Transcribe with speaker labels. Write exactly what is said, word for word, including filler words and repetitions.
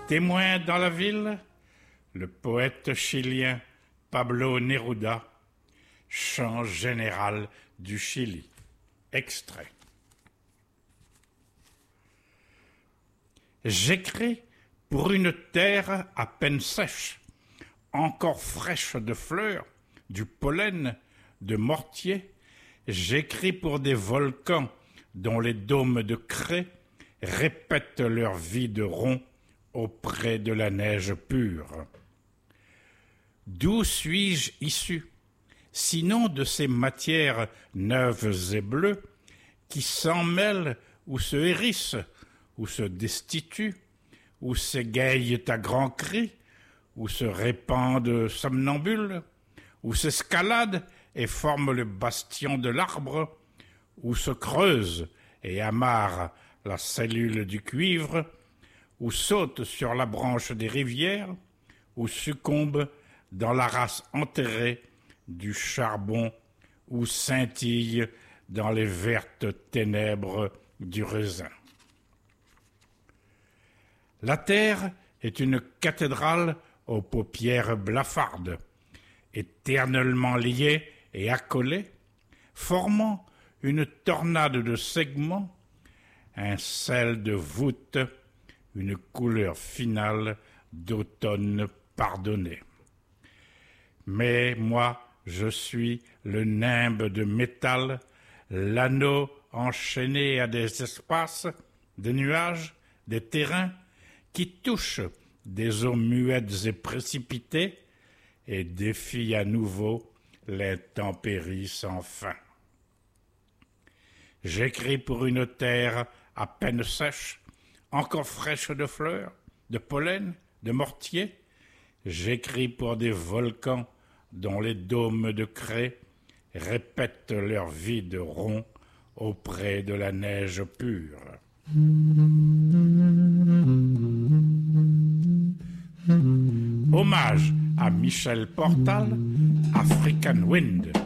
Speaker 1: Témoin dans la ville, le poète chilien Pablo Neruda, chant général du Chili. Extrait. J'écris pour une terre à peine sèche, encore fraîche de fleurs, du pollen, de mortier. J'écris pour des volcans dont les dômes de craie répètent leur vie de rond auprès de la neige pure. D'où suis-je issu, sinon de ces matières neuves et bleues qui s'en mêlent ou se hérissent, ou se destituent, ou s'égayent à grands cris, ou se répandent somnambules, ou s'escaladent et forment le bastion de l'arbre, ou se creusent et amarrent la cellule du cuivre, ou sautent sur la branche des rivières, ou succombent dans la race enterrée du charbon, ou scintillent dans les vertes ténèbres du raisin. La terre est une cathédrale aux paupières blafardes, éternellement liée et accolée, formant une tornade de segments, un sel de voûte, une couleur finale d'automne pardonné. Mais moi, je suis le nimbe de métal, l'anneau enchaîné à des espaces, des nuages, des terrains, qui touchent des eaux muettes et précipitées et défient à nouveau l'intempérie sans fin. J'écris pour une terre à peine sèche, encore fraîche de fleurs, de pollen, de mortier. J'écris pour des volcans dont les dômes de craie répètent leur vie de rond auprès de la neige pure. Hommage à Michel Portal, African Wind.